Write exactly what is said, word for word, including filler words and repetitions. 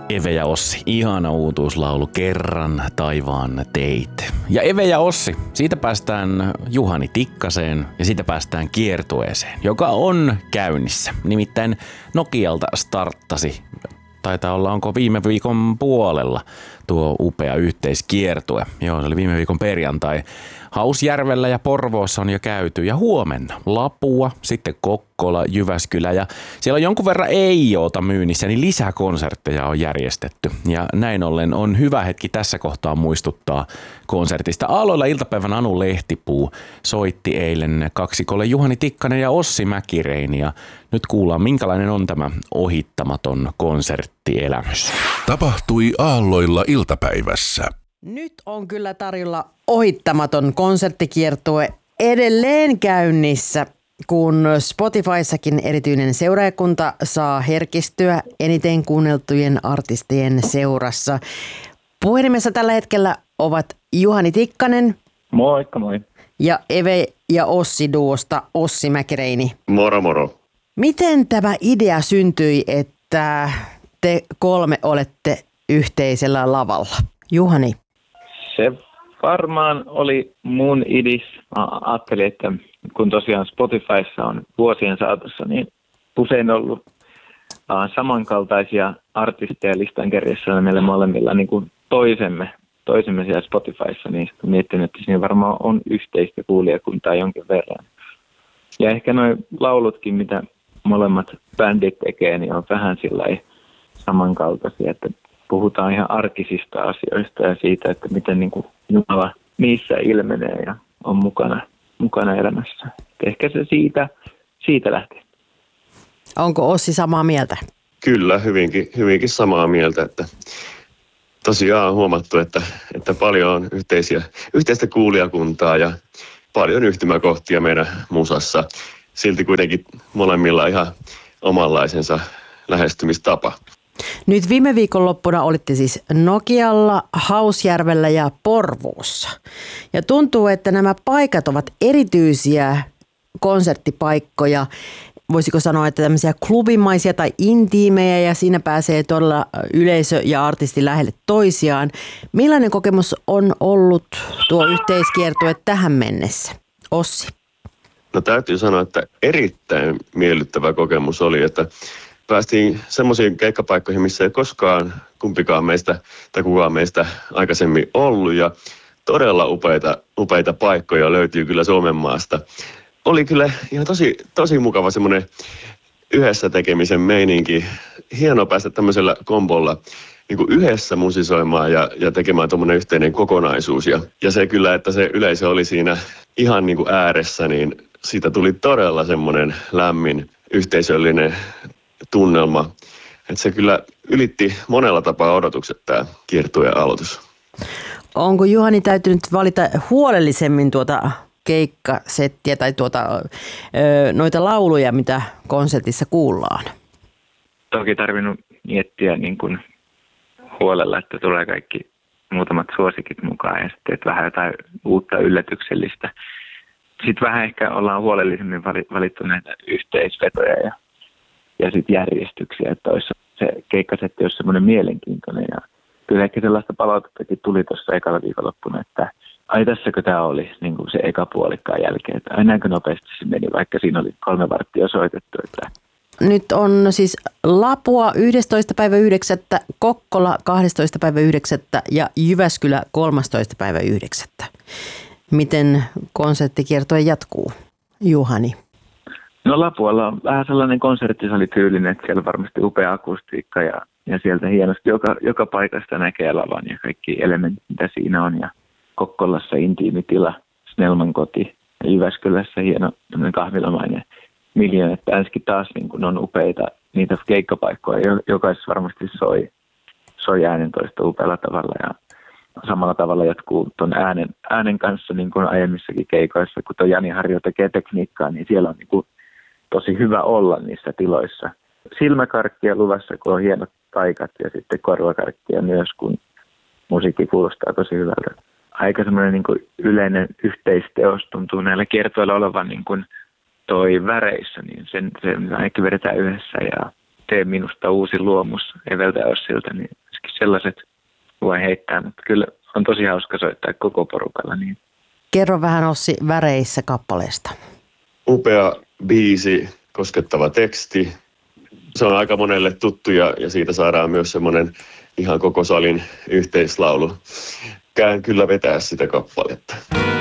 Eve ja Ossi, ihana uutuuslaulu Kerran taivaan teit. Ja Eve ja Ossi, siitä päästään Juhani Tikkaseen ja siitä päästään kiertueeseen, joka on käynnissä. Nimittäin Nokialta starttasi, taitaa olla onko viime viikon puolella tuo upea yhteiskiertue. Joo, se oli viime viikon perjantai. Hausjärvellä ja Porvoossa on jo käyty ja huomenna Lapua, sitten Kokkola, Jyväskylä ja siellä on jonkun verran ei-oota myynnissä, niin lisäkonsertteja on järjestetty. Ja näin ollen on hyvä hetki tässä kohtaa muistuttaa konsertista. Aalloilla iltapäivän Anu Lehtipuu soitti eilen kaksikolle Juhani Tikkanen ja Ossi Mäkireini ja nyt kuullaan minkälainen on tämä ohittamaton konserttielämys. Tapahtui Aalloilla iltapäivässä. Nyt on kyllä tarjolla ohittamaton konserttikiertue edelleen käynnissä, kun Spotifyssakin erityinen seuraajakunta saa herkistyä eniten kuunneltujen artistien seurassa. Puhelimessa tällä hetkellä ovat Juhani Tikkanen. Moikka moi. Ja Eve ja Ossi duosta Ossi Mäkireini. Moro moro. Miten tämä idea syntyi, että te kolme olette yhteisellä lavalla? Juhani. Se varmaan oli mun idis. Mä ajattelin, että kun tosiaan Spotifyssa on vuosien saatossa, niin usein ollut uh, samankaltaisia artisteja listan kärjessä meille molemmilla niin kuin toisemme, toisemme siellä Spotifyssa, niin miettinyt, että siinä varmaan on yhteistä kuulijakuntaa jonkin verran. Ja ehkä nuo laulutkin, mitä molemmat bändit tekee, niin on vähän sillai samankaltaisia, että puhutaan ihan arkisista asioista ja siitä, että miten niin kuin Jumala niissä ilmenee ja on mukana, mukana elämässä. Ehkä se siitä, siitä lähti. Onko Ossi samaa mieltä? Kyllä, hyvinkin, hyvinkin samaa mieltä. Että tosiaan on huomattu, että, että paljon on yhteisiä, yhteistä kuulijakuntaa ja paljon yhtymäkohtia meidän musassa. Silti kuitenkin molemmilla ihan omanlaisensa lähestymistapa. Nyt viime viikonloppuna olitte siis Nokialla, Hausjärvellä ja Porvoossa. Ja tuntuu, että nämä paikat ovat erityisiä konserttipaikkoja. Voisiko sanoa, että tämmöisiä klubimaisia tai intiimejä ja siinä pääsee todella yleisö ja artisti lähelle toisiaan. Millainen kokemus on ollut tuo yhteiskiertue tähän mennessä? Ossi. No täytyy sanoa, että erittäin miellyttävä kokemus oli, että päästiin semmoisiin keikkapaikkoihin, missä ei koskaan kumpikaan meistä tai kukaan meistä aikaisemmin ollut ja todella upeita, upeita paikkoja löytyy kyllä Suomen maasta. Oli kyllä ihan tosi, tosi mukava semmoinen yhdessä tekemisen meininki. Hienoa päästä tämmöisellä kombolla niin kuin yhdessä musisoimaan ja, ja tekemään tuommoinen yhteinen kokonaisuus. Ja, ja se kyllä, että se yleisö oli siinä ihan niin kuin ääressä, niin siitä tuli todella semmoinen lämmin yhteisöllinen tunnelma. Että se kyllä ylitti monella tapaa odotukset tämä kiertueen aloitus. Onko Juhani täytynyt valita huolellisemmin tuota keikkasettiä tai tuota, noita lauluja, mitä konsertissa kuullaan? Toki tarvinnut miettiä niin kuin huolella, että tulee kaikki muutamat suosikit mukaan ja sitten että vähän jotain uutta yllätyksellistä. Sitten vähän ehkä ollaan huolellisemmin valittu näitä yhteisvetoja ja, ja sitten järjestyksiä, että olisi se keikkasetti olisi semmoinen mielenkiintoinen. Ja kyllä ehkä sellaista palautettakin tuli tuossa ekalla viikonloppuna, että ai tässäkö tämä oli niin kuin se eka puolikkaan jälkeen, että ai näinkö nopeasti se meni, vaikka siinä oli kolme varttia soitettu. Että nyt on siis Lapua yhdestoista päivä yhdeksättä, Kokkola kahdestoista päivä yhdeksättä ja Jyväskylä kolmastoista päivä yhdeksättä. Miten konserttikiertue jatkuu, Juhani? No Lapualla on vähän sellainen konserttisalityylinen, että siellä on varmasti upea akustiikka ja, ja sieltä hienosti joka, joka paikasta näkee lavan ja kaikki elementit, mitä siinä on. Ja Kokkolassa intiimi tila, Snellman koti ja Jyväskylässä hieno kahvilamainen miljoona, että äsken taas niin kun on upeita niitä keikkapaikkoja, jokaisessa varmasti soi, soi äänentoista upealla tavalla ja samalla tavalla jatkuu tuon äänen, äänen kanssa niin kuin aiemmissakin keikoissa, kun tuo Jani Harjo tekee tekniikkaa, niin siellä on niin kuin tosi hyvä olla niissä tiloissa. Silmäkarkkia luvassa, kun on hienot paikat ja sitten korvakarkkia myös, kun musiikki kuulostaa tosi hyvältä. Aika semmoinen niin kuin yleinen yhteisteos tuntuu näillä kiertoilla olevan niin kuin toi väreissä, niin sen, sen ainakin vedetään yhdessä ja tee minusta uusi luomus Eveltä Ossilta, niin sellaiset voi heittää, mutta kyllä on tosi hauska soittaa koko porukalla. Niin. Kerro vähän Ossi väreissä kappaleesta. Upea biisi, koskettava teksti. Se on aika monelle tuttu ja, ja siitä saadaan myös semmoinen ihan koko salin yhteislaulu. Käyn kyllä vetää sitä kappaletta.